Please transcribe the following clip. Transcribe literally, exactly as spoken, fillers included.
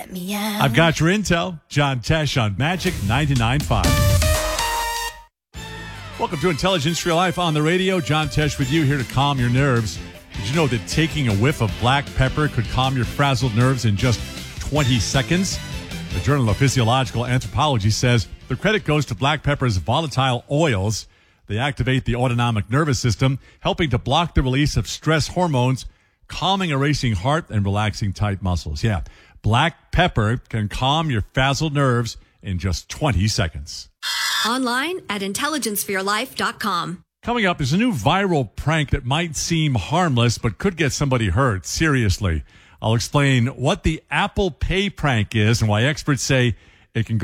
Let me out. I've got your intel. John Tesh on Magic ninety-nine point five. Welcome to Intelligence for Your Life on the radio. John Tesh with you, here to calm your nerves. Did you know that taking a whiff of black pepper could calm your frazzled nerves in just twenty seconds? The Journal of Physiological Anthropology says the credit goes to black pepper's volatile oils. They activate the autonomic nervous system, helping to block the release of stress hormones, calming a racing heart and relaxing tight muscles. Yeah, black pepper can calm your frazzled nerves in just twenty seconds. Online at intelligence for your life dot com. Coming up is a new viral prank that might seem harmless but could get somebody hurt seriously. I'll explain what the Apple Pay prank is and why experts say it can go